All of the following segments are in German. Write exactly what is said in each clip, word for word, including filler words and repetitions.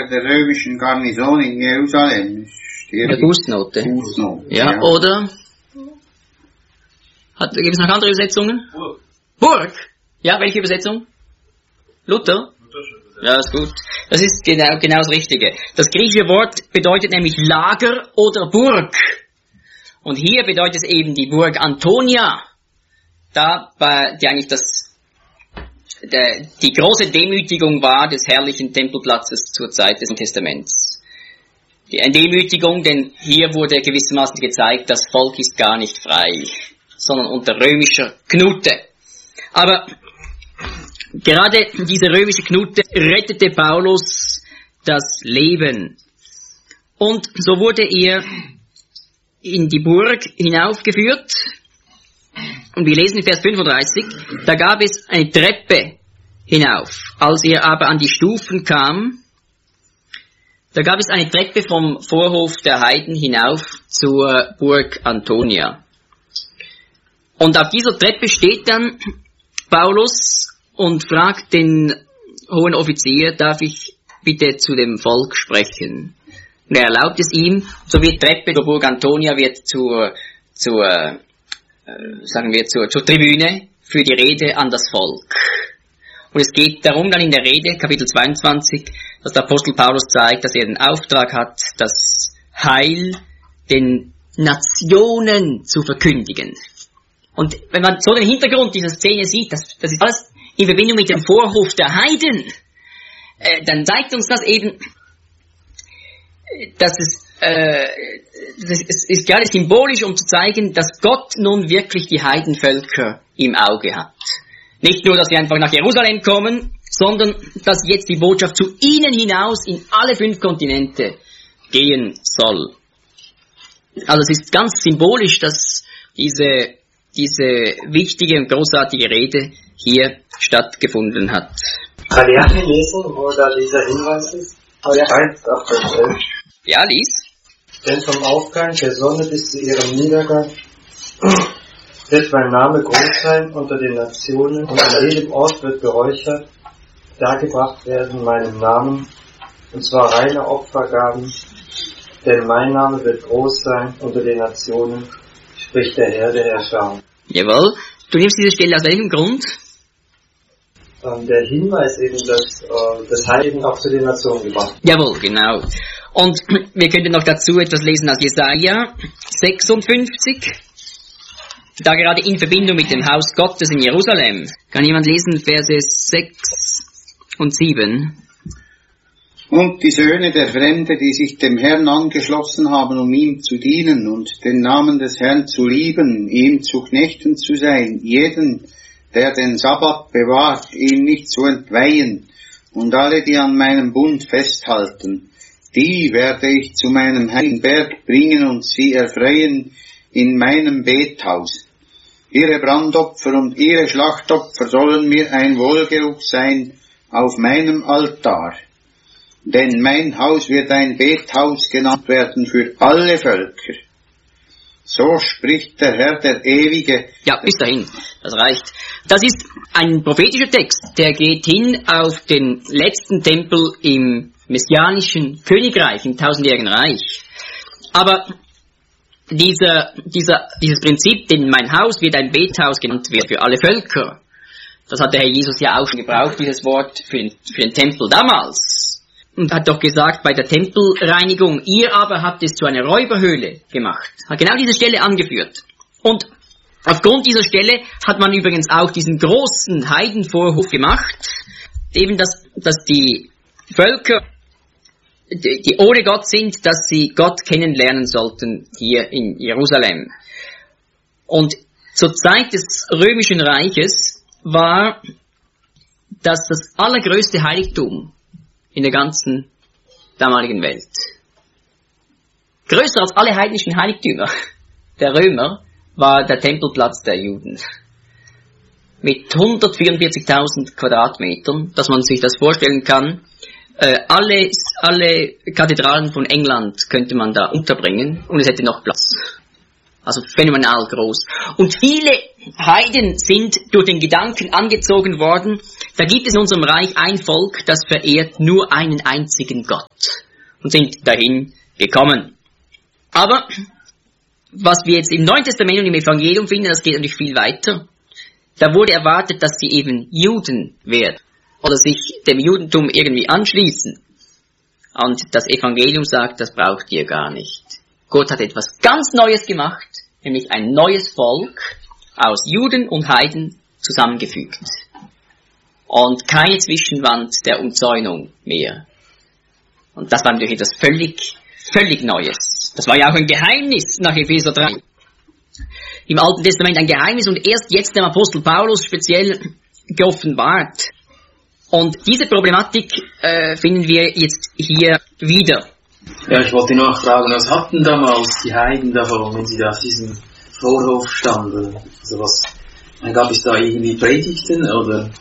der römischen Garnison in Jerusalem. Eine Fußnote. Fußnote. Ja, ja, oder? Hat, gibt es noch andere Übersetzungen? Burg. Burg? Ja, welche Übersetzung? Luther? Ja, ist gut. Das ist genau, genau das Richtige. Das griechische Wort bedeutet nämlich Lager oder Burg. Und hier bedeutet es eben die Burg Antonia. Da, bei, die eigentlich das, der, die große Demütigung war des herrlichen Tempelplatzes zur Zeit des Testaments. Die eine Demütigung, denn hier wurde gewissermaßen gezeigt, das Volk ist gar nicht frei, sondern unter römischer Knute. Aber gerade diese römische Knute rettete Paulus das Leben. Und so wurde er in die Burg hinaufgeführt. Und wir lesen in Vers fünfunddreißig, da gab es eine Treppe hinauf. Als er aber an die Stufen kam, da gab es eine Treppe vom Vorhof der Heiden hinauf zur Burg Antonia. Und auf dieser Treppe steht dann Paulus und fragt den hohen Offizier, darf ich bitte zu dem Volk sprechen? Und er erlaubt es ihm, so wird Treppe der Burg Antonia wird zur, zur, äh, sagen wir, zur, zur Tribüne für die Rede an das Volk. Und es geht darum dann in der Rede, Kapitel zweiundzwanzig, dass der Apostel Paulus zeigt, dass er den Auftrag hat, das Heil den Nationen zu verkündigen. Und wenn man so den Hintergrund dieser Szene sieht, das, das ist alles in Verbindung mit dem Vorhof der Heiden, äh, dann zeigt uns das eben, dass es, äh, das ist gerade symbolisch, um zu zeigen, dass Gott nun wirklich die Heidenvölker im Auge hat. Nicht nur, dass sie einfach nach Jerusalem kommen, sondern dass jetzt die Botschaft zu ihnen hinaus in alle fünf Kontinente gehen soll. Also es ist ganz symbolisch, dass diese, diese wichtige und großartige Rede hier stattgefunden hat. Kann ich lesen, wo da dieser Hinweis ist? eins, acht, elf. Ja, lies. Denn vom Aufgang der Sonne bis zu ihrem Niedergang wird mein Name groß sein unter den Nationen, und an jedem Ort wird geräuchert, dargebracht werden meinem Namen, und zwar reine Opfergaben, denn mein Name wird groß sein unter den Nationen, spricht der Herr der Herrscher. Jawohl. Du nimmst diese Stelle aus welchem Grund? Ähm, der Hinweis eben, dass äh, das Heil eben auch zu den Nationen gebracht wird. Jawohl, genau. Und wir könnten noch dazu etwas lesen aus Jesaja sechsundfünfzig. Da gerade in Verbindung mit dem Haus Gottes in Jerusalem. Kann jemand lesen, Verse sechs und sieben? Und die Söhne der Fremde, die sich dem Herrn angeschlossen haben, um ihm zu dienen und den Namen des Herrn zu lieben, ihm zu Knechten zu sein, jeden, der den Sabbat bewahrt, ihm nicht zu entweihen, und alle, die an meinem Bund festhalten, die werde ich zu meinem heiligen Berg bringen und sie erfreuen in meinem Bethaus. Ihre Brandopfer und ihre Schlachtopfer sollen mir ein Wohlgeruch sein auf meinem Altar. Denn mein Haus wird ein Bethaus genannt werden für alle Völker. So spricht der Herr, der Ewige. Ja, bis dahin. Das reicht. Das ist ein prophetischer Text, der geht hin auf den letzten Tempel im messianischen Königreich, im tausendjährigen Reich. Aber Dieser, dieser, dieses Prinzip, denn mein Haus wird ein Bethaus genannt wird für alle Völker, das hat der Herr Jesus ja auch schon gebraucht, dieses Wort für den, für den Tempel damals. Und hat doch gesagt, bei der Tempelreinigung, ihr aber habt es zu einer Räuberhöhle gemacht. Hat genau diese Stelle angeführt. Und aufgrund dieser Stelle hat man übrigens auch diesen großen Heidenvorhof gemacht, eben dass, dass die Völker, die, die ohne Gott sind, dass sie Gott kennenlernen sollten hier in Jerusalem. Und zur Zeit des Römischen Reiches war das das allergrößte Heiligtum in der ganzen damaligen Welt. Größer als alle heidnischen Heiligtümer der Römer war der Tempelplatz der Juden. Mit hundertvierundvierzigtausend Quadratmetern, dass man sich das vorstellen kann. Äh, alle, alle Kathedralen von England könnte man da unterbringen und es hätte noch Platz. Also phänomenal groß. Und viele Heiden sind durch den Gedanken angezogen worden, da gibt es in unserem Reich ein Volk, das verehrt nur einen einzigen Gott. Und sind dahin gekommen. Aber was wir jetzt im Neuen Testament und im Evangelium finden, das geht natürlich viel weiter. Da wurde erwartet, dass sie eben Juden werden oder sich dem Judentum irgendwie anschließen. Und das Evangelium sagt, das braucht ihr gar nicht. Gott hat etwas ganz Neues gemacht, nämlich ein neues Volk aus Juden und Heiden zusammengefügt. Und keine Zwischenwand der Umzäunung mehr. Und das war natürlich etwas völlig, völlig Neues. Das war ja auch ein Geheimnis nach Epheser drei. Im Alten Testament ein Geheimnis und erst jetzt dem Apostel Paulus speziell geoffenbart. Und diese Problematik äh, finden wir jetzt hier wieder. Ja, ich wollte nachfragen, was hatten damals die Heiden davon, wenn sie da auf diesem Vorhof standen? Also was, gab es da irgendwie Predigten oder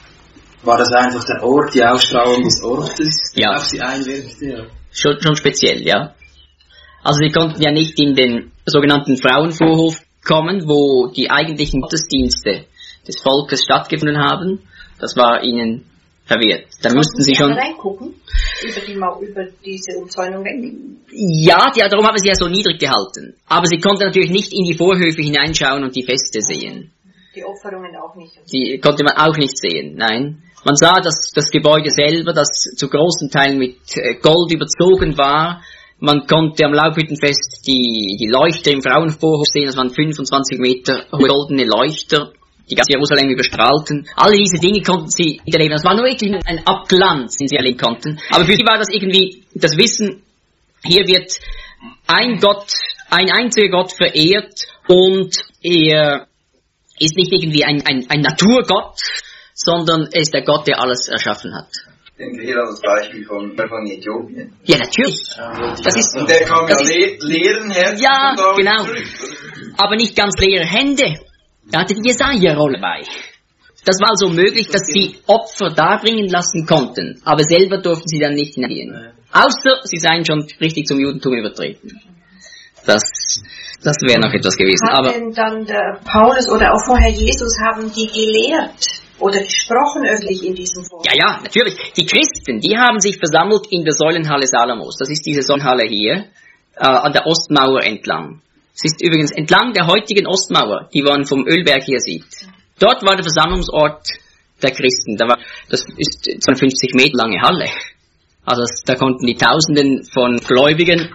war das einfach der Ort, die Ausstrahlung des Ortes, die ja. auf sie einwirkte? Ja. Schon, schon speziell, ja. Also sie konnten ja nicht in den sogenannten Frauenvorhof kommen, wo die eigentlichen Gottesdienste des Volkes stattgefunden haben. Das war ihnen verwehrt. Da mussten sie schon reingucken über, die, über diese Umzäunung weg. Ja, die, darum haben sie ja so niedrig gehalten. Aber sie konnten natürlich nicht in die Vorhöfe hineinschauen und die Feste sehen. Die Opferungen auch nicht. Die konnte man auch nicht sehen, nein. Man sah, dass das Gebäude selber, das zu großen Teilen mit Gold überzogen war. Man konnte am Laubhüttenfest die, die Leuchter im Frauenvorhof sehen, das waren fünfundzwanzig Meter hohe goldene Leuchter, die ganz Jerusalem überstrahlten. Alle diese Dinge konnten sie erleben. Das war nur wirklich ein Abglanz, den sie erleben konnten. Aber für sie war das irgendwie das Wissen, hier wird ein Gott, ein einziger Gott verehrt und er ist nicht irgendwie ein, ein, ein Naturgott, sondern er ist der Gott, der alles erschaffen hat. Ich denke hier an das Beispiel von, von Äthiopien. Ja, natürlich. Das ist, und der kam ja ist, le leeren Herzen ja, genau. zurück. Aber nicht ganz leere Hände. Er hatte die Jesaja-Rolle bei. Das war also möglich, dass sie Opfer darbringen lassen konnten, aber selber durften sie dann nicht hineingehen. Außer sie seien schon richtig zum Judentum übertreten. Das, das wäre noch etwas gewesen. Hat aber denn dann der Paulus oder auch vorher Jesus, haben die gelehrt oder gesprochen öffentlich in diesem Forum? Ja, ja, natürlich. Die Christen, die haben sich versammelt in der Säulenhalle Salomos. Das ist diese Säulenhalle hier, äh, an der Ostmauer entlang. Es ist übrigens entlang der heutigen Ostmauer, die man vom Ölberg hier sieht. Dort war der Versammlungsort der Christen. Da war, das ist zweiundfünfzig Meter lange Halle. Also das, da konnten die Tausenden von Gläubigen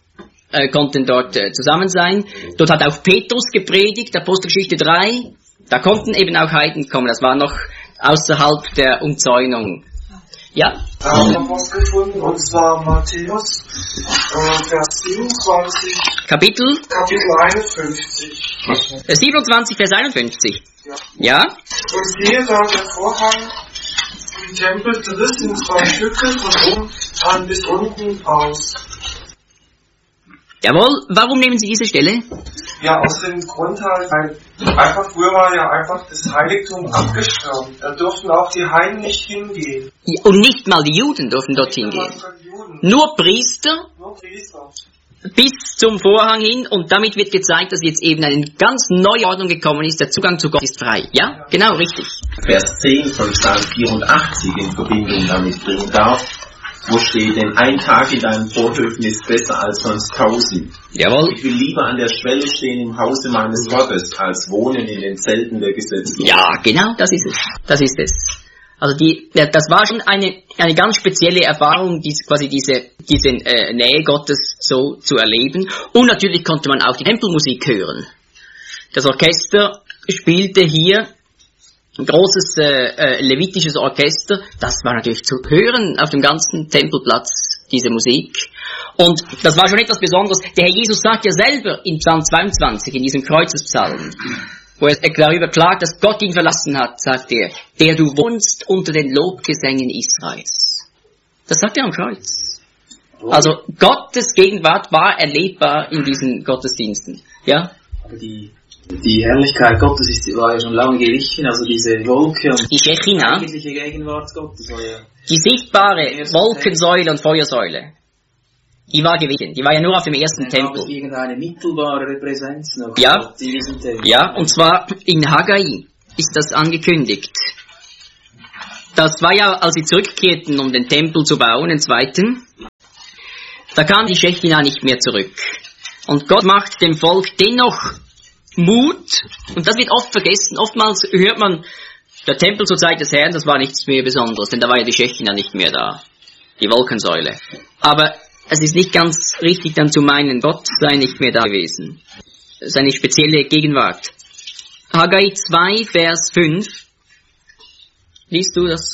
äh, konnten dort äh, zusammen sein. Dort hat auch Petrus gepredigt, Apostelgeschichte drei. Da konnten eben auch Heiden kommen. Das war noch außerhalb der Umzäunung. Ja? Da haben wir was gefunden, und zwar Matthäus, äh, Vers siebenundzwanzig. Kapitel? Kapitel einundfünfzig. siebenundzwanzig, Vers einundfünfzig. Ja. Ja? Und siehe da, der Vorhang im Tempel riss in zwei Stücke von oben an bis unten aus. Jawohl, warum nehmen Sie diese Stelle? Ja, aus dem Grund halt, weil einfach früher war ja einfach das Heiligtum abgeschirmt. Da durften auch die Heiden nicht hingehen. Und nicht mal die Juden durften dorthin gehen. Nur Priester, Nur Priester. bis zum Vorhang hin, und damit wird gezeigt, dass jetzt eben eine ganz neue Ordnung gekommen ist. Der Zugang zu Gott ist frei. Ja? Genau, richtig. Vers zehn von Psalm vierundachtzig in Verbindung damit bringen darf, wo steht, denn ein Tag in deinen Vorhöfen ist besser als sonst tausend. Jawohl. Ich will lieber an der Schwelle stehen im Hause meines Gottes, als wohnen in den Zelten der Gesetzlosen. Ja, genau, das ist es. Das ist es. Also die, das war schon eine, eine ganz spezielle Erfahrung, dies, quasi diese, diese äh, Nähe Gottes so zu erleben. Und natürlich konnte man auch die Tempelmusik hören. Das Orchester spielte hier, ein großes äh, äh, levitisches Orchester, das war natürlich zu hören auf dem ganzen Tempelplatz, diese Musik. Und das war schon etwas Besonderes. Der Herr Jesus sagt ja selber in Psalm zweiundzwanzig, in diesem Kreuzespsalm, wo er darüber klagt, dass Gott ihn verlassen hat, sagt er, der du wohnst unter den Lobgesängen Israels. Das sagt er am Kreuz. Also Gottes Gegenwart war erlebbar in diesen Gottesdiensten. Ja? Aber die, die Herrlichkeit Gottes ist, war ja schon lange gewichen, also diese Wolke und die Shechina, die eigentliche Gegenwart Gottes war ja die sichtbare Wolkensäule und Feuersäule. Die war gewichen. Die war ja nur auf dem ersten Dann Tempel. gab es irgendeine mittelbare Repräsenz noch Ja. in diesem Tempel. Ja, und zwar in Haggai ist das angekündigt. Das war ja, als sie zurückkehrten, um den Tempel zu bauen, den zweiten. Da kam die Schechina nicht mehr zurück. Und Gott macht dem Volk dennoch Mut. Und das wird oft vergessen. Oftmals hört man, der Tempel zur Zeit des Herrn, das war nichts mehr Besonderes, denn da war ja die Schechina nicht mehr da. Die Wolkensäule. Aber es ist nicht ganz richtig dann zu meinen, Gott sei nicht mehr da gewesen. Seine spezielle Gegenwart. Haggai zwei, Vers fünf. Liest du das?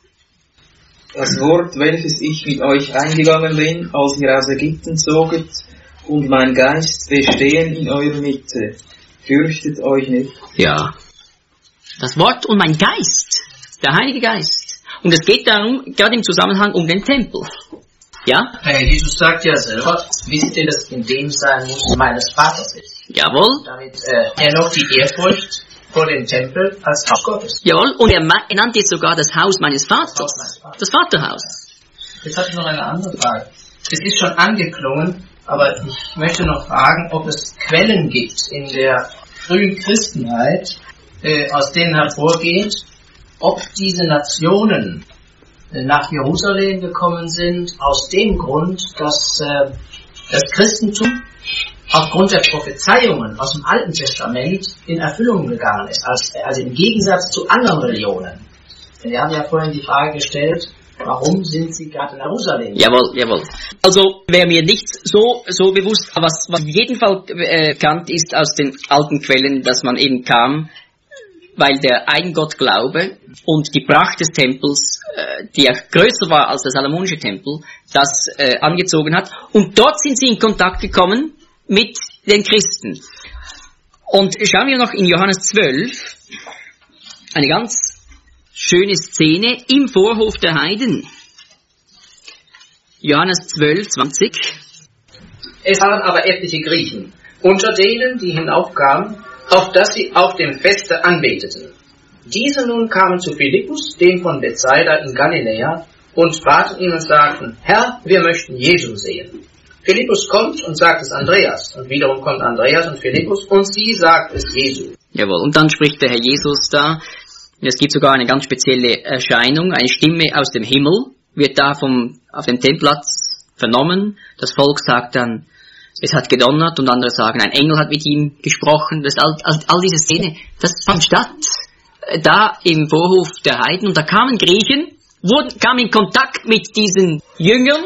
Das Wort, welches ich mit euch eingegangen bin, als ihr aus Ägypten zoget, und mein Geist bestehen in eurer Mitte. Fürchtet euch nicht. Ja. Das Wort und mein Geist. Der Heilige Geist. Und es geht darum, gerade im Zusammenhang um den Tempel. Ja? Herr Jesus sagt ja selber, wisst ihr, dass in dem sein muss meines Vaters ist. Jawohl. Damit äh, er noch die Ehrfurcht vor dem Tempel als Haus Gottes. Jawohl. Und er nannte es sogar das Haus meines Vaters. Haus meines Vaters. Das Vaterhaus. Jetzt habe ich noch eine andere Frage. Es ist schon angeklungen, aber ich möchte noch fragen, ob es Quellen gibt in der frühen Christenheit, äh, aus denen hervorgeht, ob diese Nationen äh, nach Jerusalem gekommen sind, aus dem Grund, dass äh, das Christentum aufgrund der Prophezeiungen aus dem Alten Testament in Erfüllung gegangen ist, als, also im Gegensatz zu anderen Religionen. Denn wir haben ja vorhin die Frage gestellt, warum sind sie gerade in Jerusalem? Jawohl, jawohl. Also wäre mir nicht so so bewusst, was, was auf jeden Fall äh, bekannt ist aus den alten Quellen, dass man eben kam, weil der Eigengottglaube und die Pracht des Tempels, äh, die ja größer war als der Salomonische Tempel, das äh, angezogen hat. Und dort sind sie in Kontakt gekommen mit den Christen. Und schauen wir noch in Johannes zwölf, eine ganz schöne Szene im Vorhof der Heiden. Johannes zwölf, zwanzig. Es waren aber etliche Griechen, unter denen, die hinaufkamen, auf dass sie auf dem Feste anbeteten. Diese nun kamen zu Philippus, dem von Bethsaida in Galiläa, und baten ihn und sagten, Herr, wir möchten Jesus sehen. Philippus kommt und sagt es Andreas, und wiederum kommt Andreas und Philippus, und sie sagt es Jesu. Jawohl, und dann spricht der Herr Jesus da. Es gibt sogar eine ganz spezielle Erscheinung, eine Stimme aus dem Himmel wird da vom, auf dem Tempelplatz vernommen. Das Volk sagt dann, es hat gedonnert, und andere sagen, ein Engel hat mit ihm gesprochen. Das, all, all, all diese Szene, das fand statt da im Vorhof der Heiden, und da kamen Griechen, wurden, kamen in Kontakt mit diesen Jüngern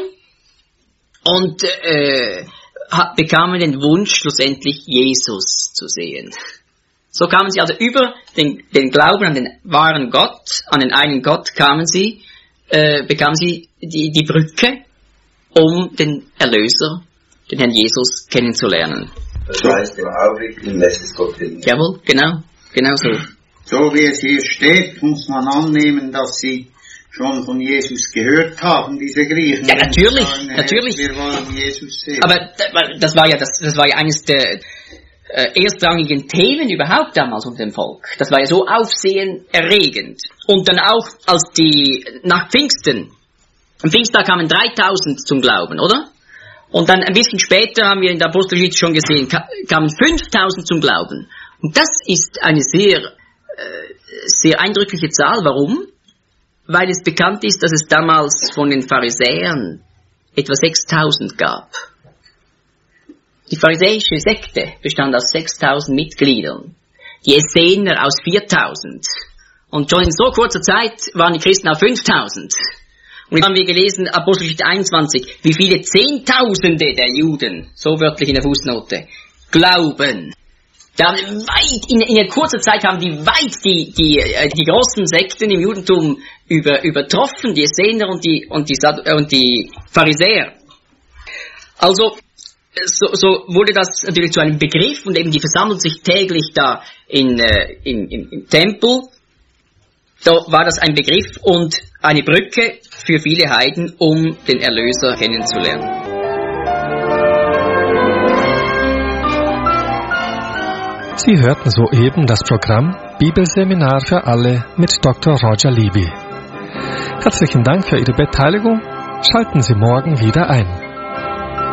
und äh, bekamen den Wunsch, schlussendlich Jesus zu sehen. So kamen sie also über den, den Glauben an den wahren Gott, an den einen Gott, kamen sie, äh, bekamen sie die, die Brücke, um den Erlöser, den Herrn Jesus, kennenzulernen. Das heißt, im Augenblick lässt es Gott hin. Jawohl, genau, genau so. So wie es hier steht, muss man annehmen, dass sie schon von Jesus gehört haben, diese Griechen. Ja, natürlich, sagen, natürlich. Wir wollen Jesus sehen. Aber das war ja, das, das war ja eines der äh, erstrangigen Themen überhaupt damals unter dem Volk. Das war ja so aufsehenerregend. Und dann auch, als die, nach Pfingsten, am Pfingsttag kamen dreitausend zum Glauben, oder? Und dann ein bisschen später haben wir in der Apostelgeschichte schon gesehen, kamen fünftausend zum Glauben. Und das ist eine sehr, äh, sehr eindrückliche Zahl. Warum? Weil es bekannt ist, dass es damals von den Pharisäern etwa sechstausend gab. Die pharisäische Sekte bestand aus sechstausend Mitgliedern, die Essener aus viertausend. Und schon in so kurzer Zeit waren die Christen auf fünftausend. Und dann haben wir gelesen, Apostelgeschichte einundzwanzig, wie viele Zehntausende der Juden, so wörtlich in der Fußnote, glauben. Da haben weit, in, in einer kurzen Zeit haben die weit die, die, die großen Sekten im Judentum über, übertroffen, die Essener und die, und die, und die Pharisäer. Also, so, so wurde das natürlich zu einem Begriff, und eben die versammeln sich täglich da in, äh, in, im, im Tempel. Da war das ein Begriff und eine Brücke für viele Heiden, um den Erlöser kennenzulernen. Sie hörten soeben das Programm Bibelseminar für alle mit Doktor Roger Libby. Herzlichen Dank für Ihre Beteiligung. Schalten Sie morgen wieder ein.